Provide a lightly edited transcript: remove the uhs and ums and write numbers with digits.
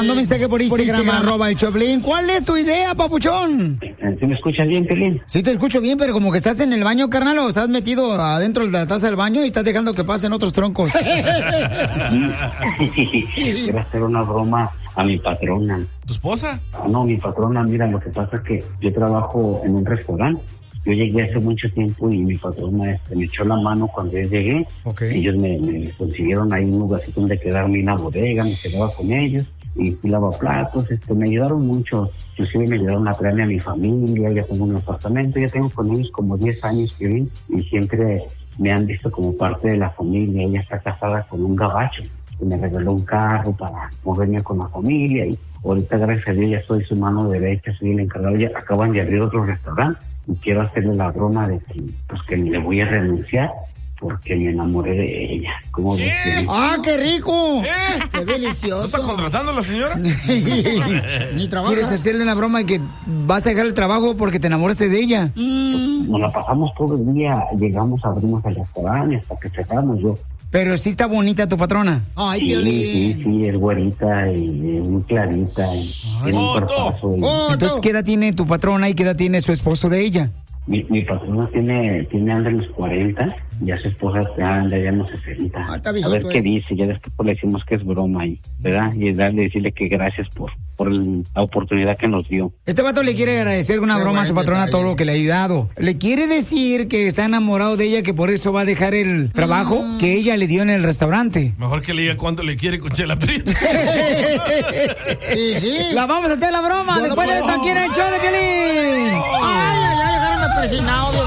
mandó mensaje por Instagram, @el Choplin. ¿Cuál es tu idea, papuchón? ¿Sí me escuchas bien, Pelín? Sí te escucho bien, pero como que estás en el baño, carnal, o estás metido adentro de la taza del baño y estás dejando que pasen otros troncos. Quiero hacer una broma a mi patrona. ¿Tu esposa? No, mi patrona, mira, lo que pasa es que yo trabajo en un restaurante. Yo llegué hace mucho tiempo y mi patrona me echó la mano cuando yo llegué. Okay. Ellos me consiguieron ahí un lugarcito donde quedarme en la bodega, me quedaba con ellos y lavaba platos, me ayudaron mucho. Inclusive me ayudaron a traerme a mi familia, ya tengo un apartamento, ya tengo con ellos como 10 años que vi y siempre me han visto como parte de la familia. Ella está casada con un gabacho y me regaló un carro para moverme con la familia y ahorita gracias a Dios ya soy su mano derecha, soy el encargado, ya acaban de abrir otro restaurante. Y quiero hacerle la broma de que, pues, que le voy a renunciar porque me enamoré de ella. ¿Cómo ves? ¡Ah, qué rico! ¡Qué delicioso! ¿No está contratando a la señora? Ni trabaja. ¿Quieres hacerle una broma de que vas a dejar el trabajo porque te enamoraste de ella? Nos la pasamos todo el día, llegamos, abrimos el restaurante hasta que cerramos. Pero sí está bonita tu patrona. Ay, Piolín. Sí, es güerita y muy clarita. Y tiene un cuerpazo. Entonces, ¿qué edad tiene tu patrona y qué edad tiene su esposo de ella? Mi patrona anda en los 40, ya su esposa anda ya en los 60. Está a viejito, ver qué dice, ya después le decimos que es broma ahí, ¿verdad? Y decirle que gracias por la oportunidad que nos dio. Este vato le quiere agradecer una broma a su patrona todo lo que le ha ayudado. Le quiere decir que está enamorado de ella, que por eso va a dejar el trabajo que ella le dio en el restaurante. Mejor que le diga cuánto le quiere con Chela Prieto. Sí. La vamos a hacer la broma. Después de esto, aquí en el show de Piolín. Ay, dejaron persinado.